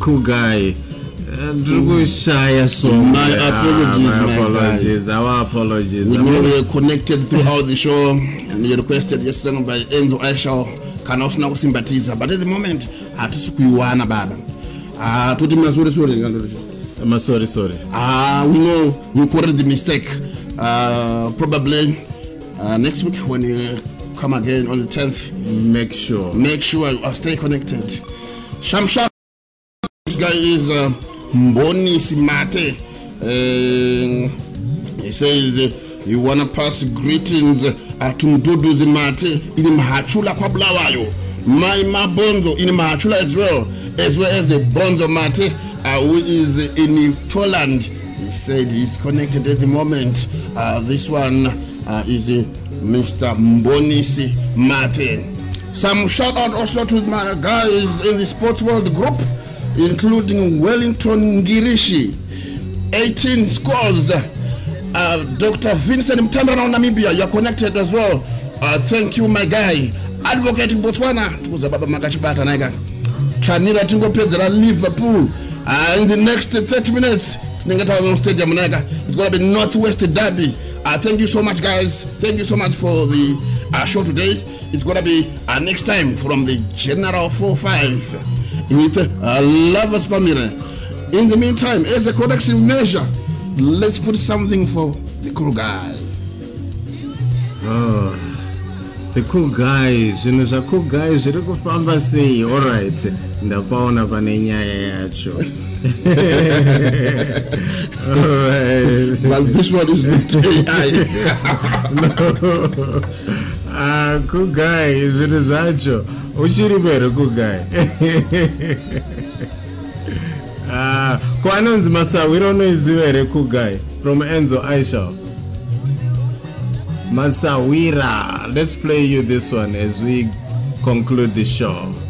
cool guy. My apologies. Our apologies. We know we are connected throughout the show, and you requested yesterday by Enzo Aisha can also now sympathize, but at the moment, I just kuiwana baba. Tuti mazuri sorry. Sorry. We know we corrected the mistake. Probably next week when you come again on the 10th. Make sure I stay connected. Shamsha, this guy is Mboni Simate. He says you wanna pass greetings to Mdudu Zimate in Mahachula kwa Blawayo. My Mabonzo in Mahachula as well as the Bonzo Mate who is in Poland. He said he's connected at the moment. This one is Mr. Mbonisi Mate. Some shout out also to my guys in the Sports World group, including Wellington Ngirishi, 18 scores. Dr. Vincent Mtambra of Namibia, you're connected as well. Thank you, my guy. Advocate in Botswana, Tranira Tingo Pedra, Liverpool. In the next 30 minutes, it's going to be Northwest Derby. Thank you so much, guys. Thank you so much for the show today. It's going to be next time from the General 45 with Lovers Pamira. In the meantime, as a corrective measure, let's put something for the cool guy. Oh, the cool guys. You know, the cool guys. You go from say, all right. The pound of an yacho. Alright. But this one is good to no. Cool guy, is it a Zacho? Ushiri better, cool guy. Kwanon's Masa, we don't know is the cool guy from Enzo Aisha. Masawira, let's play you this one as we conclude the show.